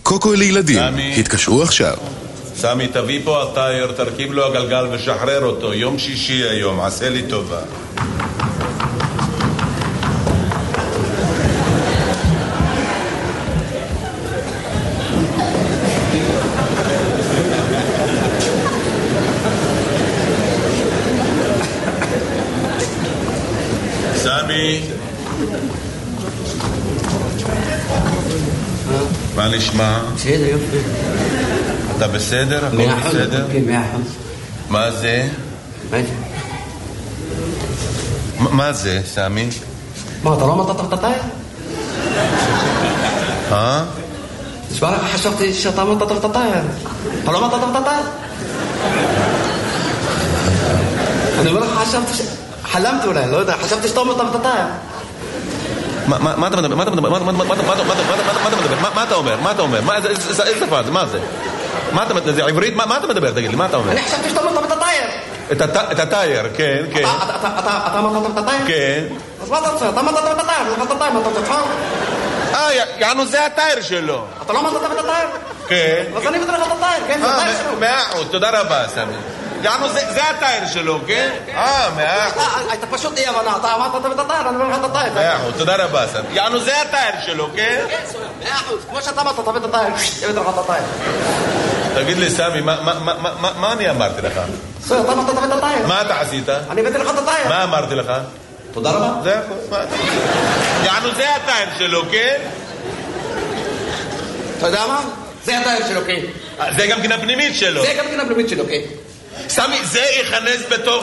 קוקו לילדים, התקשרו עכשיו. סמי, תביא פה הטייר, תרכיב לו הגלגל ושחרר אותו. יום שישי היום, עשה לי טובה. סמי, מה נשמע? בסדר, יופי. אתה בסדר? הכל בסדר? כן, 100%. מה זה? מה זה, סמי? מה, אתה לא אמרת את הטייר? תשמע לך, חשבתי שאתה אמרת את הטייר. אתה לא אמרת את הטייר? אני אומר לך, חשבתי חלמתי אולי, לא יודע, חשבתי שאתה אמרת את הטייר. מה אתה מדבר? מה אתה מדבר? מה אתה אומר? מה אתה אומר? איזה שפה זה? מה זה? זה עברית? מה אתה מדבר? תגיד לי, מה אתה אומר? אני חשבתי שאתה אמרת את הטייר. את הטייר, כן, כן. אתה אמרת את הטייר? כן. אז מה אתה רוצה? אתה אמרת את הטייר, אתה אמרת את הטייר, מה אתה רוצה? יענו, זה הטייר שלו. אתה לא אמרת את הטייר? כן. אז אני בטח את הטייר, כן, זה הטייר שלו. 100%, תודה רבה, סמי. יענו, זה הטייר שלו, כן? 100%. אתה פשוט אי הבנה, אתה אמרת את הטייר, אני אומר לך את הטייר. 100%, תודה רבה, סמי. יענו, זה הטייר שלו, כן? כן, 100%, כמו שאתה אמרת, תביא את הטייר, תביא לך את הטייר. תגיד לי, סמי, מה אני אמרתי לך? אתה אמרת תביא את הטייר. מה אתה עשית? אני הבאתי לך את הטייר. מה אמרתי לך? תודה רבה. זה הכל. יענו, זה הטייר שלו, כן? אתה יודע מה? זה הטייר שלו, כן. זה גם כן הפנימית שלו. זה גם כן הפנימית שלו, כן. סמי, זה יכנס בתוך